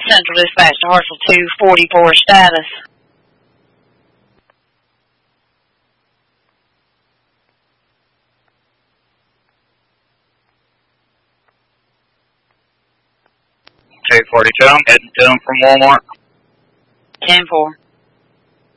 Central Dispatch to Hartsville 244 status. I'm heading to him from Walmart. 10-4.